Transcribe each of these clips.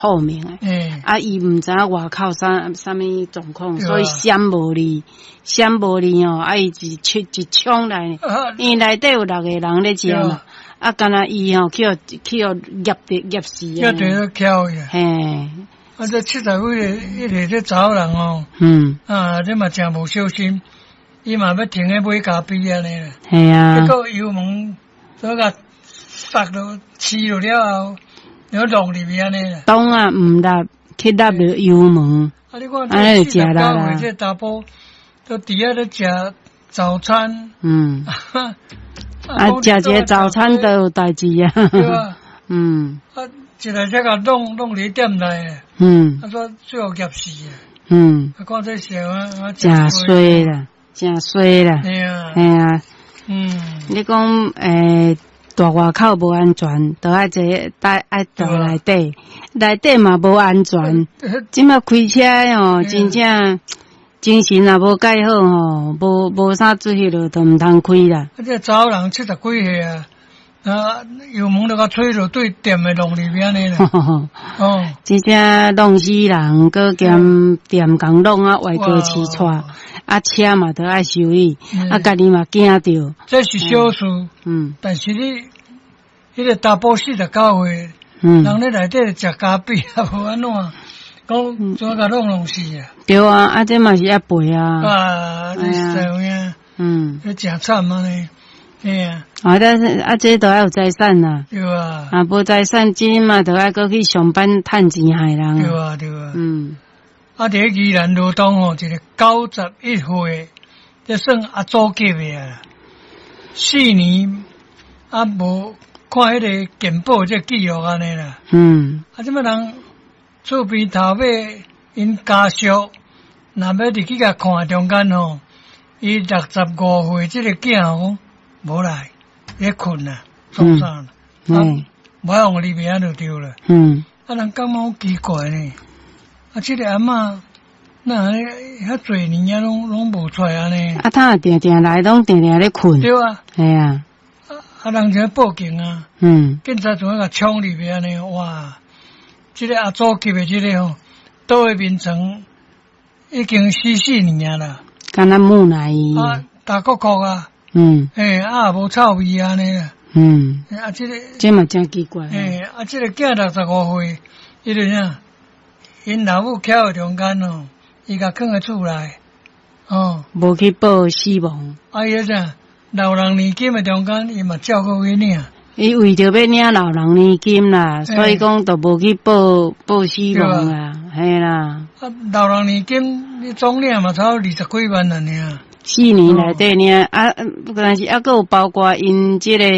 透明诶，啊，伊毋知影外口啥物状况，所以闪无哩哦，啊，伊一冲来，因为内底有6个人咧食嘛，啊，干那伊吼去夹死啊， 要对个巧呀， 嘿， 啊，这70岁一个咧查人哦，这嘛真无小心，伊嘛要停咧买咖啡安尼啦， 系啊， 结果油门所甲塞落黐落了后。要弄里面呢？ 当啊，唔入去入了油门， 啊！你看这食啦， 这大波都底下咧食早餐， 啊，食个早餐都有代志啊， 对啊， 啊， 一来这个弄伫店内，啊，说最后夹死啊，啊，看这小啊， 真衰啦，真衰啦， 系啊， 系啊，你讲大外口无安全，都爱坐爱到内底，内底嘛无安全。即马开车吼，真正精神也无介好吼，无啥注意了，都毋通开啦。 啊，这查某人70几岁啊，啊，油门都甲吹落对店的弄里面呢啦。哦， 真正弄死人，搁兼店工弄啊，外过饲带。啊，车嘛都爱修理，啊，家己嘛惊着。 这是小事，但是你，迄个大波49岁，人咧内底食咖啡啊，无安怎，讲怎甲弄死啊？ 对啊，啊，这嘛是要赔啊。 啊，你知影？你真惨啊呢，嘿啊。 啊，但是啊，这都要有财产呐。 对啊。 啊，无财产，即嘛都爱搁去上班趁钱害人。 对啊，对啊。啊！伫宜兰罗东哦，一个91岁，这算阿祖级的啊。4年啊，无看迄个健保这记录安尼啦。啊，即么人厝边头尾因家属，若要入去甲看中间吼，伊65岁这个囝吼无来，咧困啊，创啥啦？无用里边就对了。啊，人感觉好奇怪呢。啊，这个阿嬷，那遐侪年啊，拢无出来安尼。啊， 他定定来，拢定定咧困。 对啊。 系啊。 啊，人就报警啊。警察就甲冲里边安尼，哇！这个阿祖级的这个吼，倒位面层已经4年啦。 敢若木乃伊。 啊，大国国啊。啊，无臭味安尼啦。啊，这个。 这嘛真奇怪。 啊，这个囝65岁，伊就啥？因老母徛喺中间哦，伊甲囥喺厝内， 无去报死亡。 啊，伊啥老人年金嘅中间，伊嘛照顾伊领。 伊为着要领老人年金啦，所以讲都无去报死亡啦，系啦。 啊，老人年金你总领嘛，差20几万啦尔。 4年内底领啊，但是还佫有包括因即个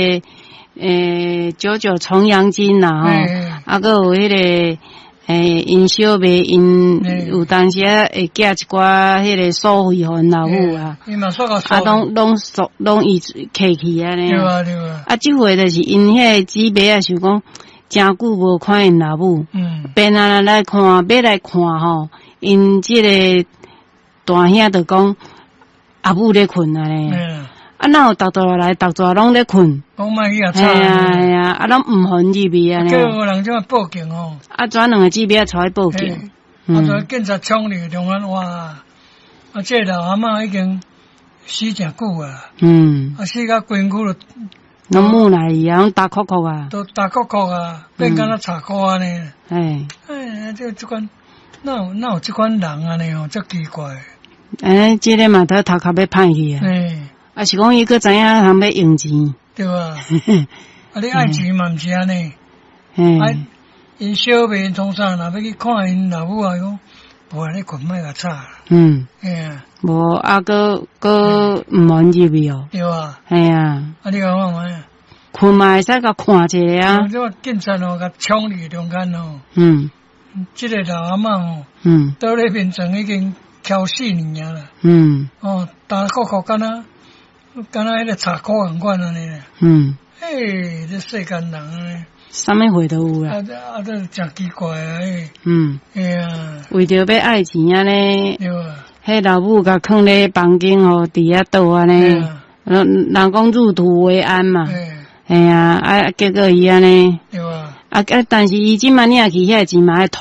99重阳金啦吼，啊佫有迄个。因小妹因有当时会寄一寡迄个所费互因老母啊，啊拢伊客气安尼。 对啊对啊。 啊，即回就是因迄个姊妹啊，想讲真久无看因老母，便啊来看，要来看吼，因即个大兄就讲阿母咧困啊咧。啊，哪有逐座来，逐座拢咧困。 讲莫去啊吵。 系啊，啊，拢毋互入去啊。 叫有人怎报警哦？ 啊，转2个姊妹出来报警。 啊，就警察冲入中间，哇！啊，这老阿嬷已经死真久啊。啊，死甲规身躯咯。 拢木乃伊啊，拢大壳壳啊。 都大壳壳啊，变敢若茶壳安尼。这款哪有这款人安尼哦？真奇怪。 这个嘛，头壳要歹去啊。啊，是讲伊个知影通要用钱， 对啊。啊，你爱钱嘛毋是安尼。啊，因小妹从啥若要去看因老母啊，讲无安尼困莫甲吵。无啊，搁毋愿入去哦。 对啊。 系啊。 啊，你讲看卖。 困嘛会使甲看一下啊。 这警察哦，甲冲入中间哦。这个老阿嬷哦。倒咧面床已经翘4年啦。大国国敢若迄个茶锅共款安尼咧。这世间人呢， 啥物货都有啦。 这真奇怪啊！ 为着要爱钱啊呢， 对啊。 迄老母甲囥咧房间吼，伫遐倒安尼，人讲入土为安嘛。啊，结果伊安尼。 对啊。 但是伊即满领去遐钱嘛要